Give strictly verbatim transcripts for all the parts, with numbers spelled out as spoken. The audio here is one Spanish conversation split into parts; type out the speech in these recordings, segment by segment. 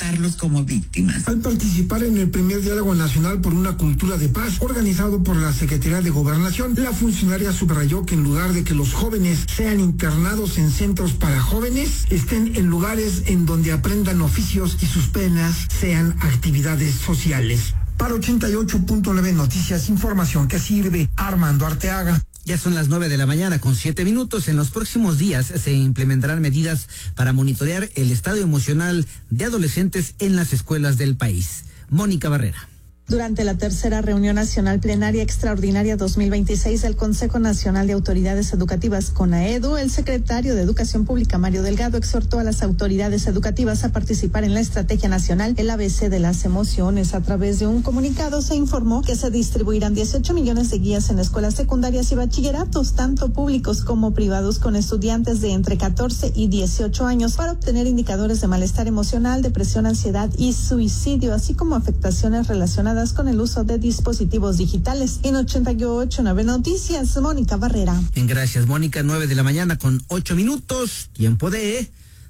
tratarlos como víctimas. Al participar en el primer diálogo nacional por una cultura de paz, organizado por la Secretaría de Gobernación, la funcionaria subrayó que en lugar de que los jóvenes sean internados en centros para jóvenes, estén en lugares en donde aprendan oficios y sus penas sean actividades sociales. Para ochenta y ocho punto nueve Noticias, información que sirve. Armando Arteaga. Ya son las nueve de la mañana con siete minutos. En los próximos días se implementarán medidas para monitorear el estado emocional de adolescentes en las escuelas del país. Mónica Barrera. Durante la tercera reunión nacional plenaria extraordinaria dos mil veintiséis del Consejo Nacional de Autoridades Educativas CONAEDU, el secretario de Educación Pública Mario Delgado exhortó a las autoridades educativas a participar en la estrategia nacional El A B C de las emociones. A través de un comunicado se informó que se distribuirán dieciocho millones de guías en escuelas secundarias y bachilleratos, tanto públicos como privados, con estudiantes de entre catorce y dieciocho años para obtener indicadores de malestar emocional, depresión, ansiedad y suicidio, así como afectaciones relacionadas con el uso de dispositivos digitales. En ochenta y ocho punto nueve Noticias, Mónica Barrera. Gracias, Mónica. Nueve de la mañana con ocho minutos. Tiempo de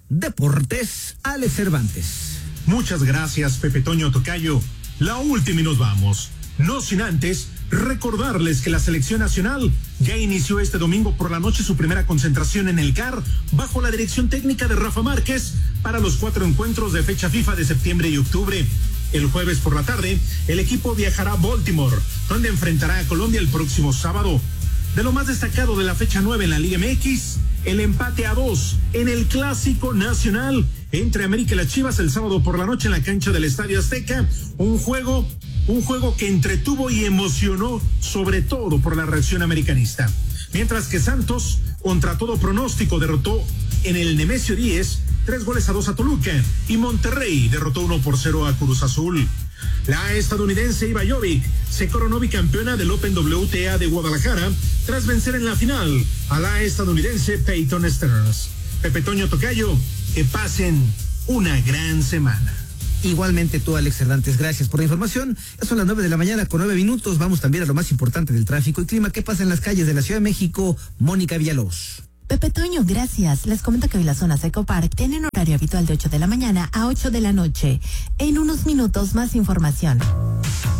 Deportes. Alex Cervantes. Muchas gracias, Pepe Toño Tocayo. La última y nos vamos. No sin antes recordarles que la selección nacional ya inició este domingo por la noche su primera concentración en el C A R bajo la dirección técnica de Rafa Márquez para los cuatro encuentros de fecha FIFA de septiembre y octubre. El jueves por la tarde, el equipo viajará a Baltimore, donde enfrentará a Colombia el próximo sábado. De lo más destacado de la fecha nueve en la Liga M X, el empate a dos en el Clásico Nacional entre América y las Chivas el sábado por la noche en la cancha del Estadio Azteca. Un juego, un juego que entretuvo y emocionó, sobre todo por la reacción americanista. Mientras que Santos, contra todo pronóstico, derrotó en el Nemesio diez tres goles a dos a Toluca, y Monterrey derrotó uno por cero a Cruz Azul. La estadounidense Iva Jovic se coronó bicampeona del Open W T A de Guadalajara tras vencer en la final a la estadounidense Peyton Stearns. Pepe Toño Tocayo, que pasen una gran semana. Igualmente tú, Alex Cervantes, gracias por la información. Ya son las nueve de la mañana con nueve minutos. Vamos también a lo más importante del tráfico y clima. ¿Qué pasa en las calles de la Ciudad de México? Mónica Villalobos. Pepe Toño, gracias. Les comento que hoy las zonas Ecopark tienen horario habitual de ocho de la mañana a ocho de la noche. En unos minutos más información.